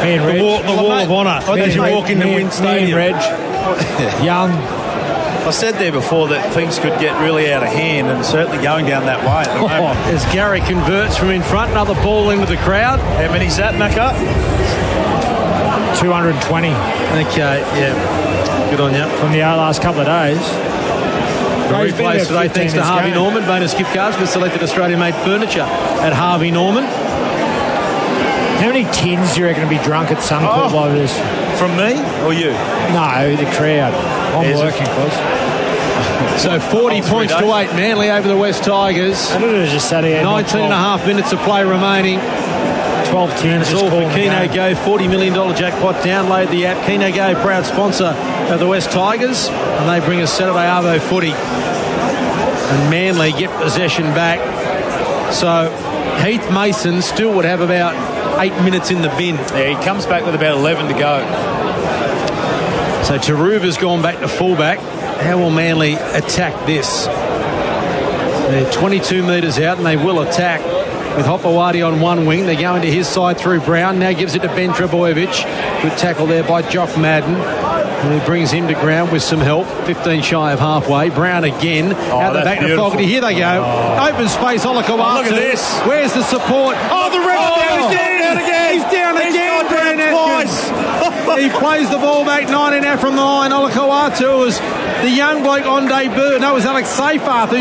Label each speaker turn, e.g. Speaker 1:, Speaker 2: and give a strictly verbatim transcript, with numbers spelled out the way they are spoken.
Speaker 1: Me and Reg.
Speaker 2: The wall, the
Speaker 3: Well,
Speaker 2: wall
Speaker 3: mate,
Speaker 2: of honour
Speaker 3: I
Speaker 2: as
Speaker 3: think
Speaker 2: you
Speaker 3: mate,
Speaker 2: walk into
Speaker 1: me,
Speaker 2: Wynn
Speaker 1: me
Speaker 2: Stadium.
Speaker 1: and Reg. Young.
Speaker 3: I said there before that things could get really out of hand, and certainly going down that way at the moment.
Speaker 2: As Gary converts from in front, another ball into the crowd.
Speaker 3: How many's that, Macca?
Speaker 1: two hundred twenty
Speaker 2: Okay, yeah. Good on you.
Speaker 1: from the last couple of days.
Speaker 2: The
Speaker 1: He's been
Speaker 2: replays
Speaker 1: about
Speaker 2: today thanks
Speaker 1: fifteen
Speaker 2: to Harvey
Speaker 1: this game.
Speaker 2: Norman. Bonus gift cards with selected Australian-made furniture at Harvey Norman.
Speaker 1: How many tins do you reckon will be drunk at Suncorp
Speaker 3: Oh.
Speaker 1: like this?
Speaker 3: From me or you?
Speaker 1: No, the crowd. I'm
Speaker 3: There's a-
Speaker 1: working, close.
Speaker 2: So forty
Speaker 3: Oh, three
Speaker 2: points to
Speaker 3: days.
Speaker 2: eight. Manly over the West Tigers.
Speaker 1: I don't know, just Saturday.
Speaker 2: nineteen and a half minutes of play remaining.
Speaker 1: twelve tins.
Speaker 2: It's
Speaker 1: just
Speaker 2: all for
Speaker 1: calling the
Speaker 2: Keno
Speaker 1: game.
Speaker 2: Go. forty million dollars jackpot. Download the app. Keno Go, proud sponsor of the West Tigers. And they bring us Saturday Arvo footy. And Manly get possession back. So Heath Mason still would have about eight minutes in the bin.
Speaker 3: Yeah, he comes back with about eleven to go.
Speaker 2: So Taruva's gone back to fullback. How will Manly attack this? They're twenty-two metres out and they will attack with Hopewadi on one wing. They're going to his side through Brown. Now gives it to Ben Trebojevic. Good tackle there by Jock Madden. And he brings him to ground with some help. fifteen shy of halfway. Brown again. out the
Speaker 3: that's
Speaker 2: back to
Speaker 3: beautiful.
Speaker 2: Fogarty. Here they go. Open space. Olakawatu.
Speaker 3: Oh, look at this.
Speaker 2: Where's the support? Oh, the ref
Speaker 3: Oh,
Speaker 2: down
Speaker 3: he's
Speaker 2: again.
Speaker 3: down again.
Speaker 2: He's down
Speaker 3: He's
Speaker 2: again.
Speaker 3: gone
Speaker 2: Brandon
Speaker 3: down
Speaker 2: Atkins. He plays the ball back nineteen out from the line. Olakawatu was the young bloke on debut. That was Alex Seyfarth.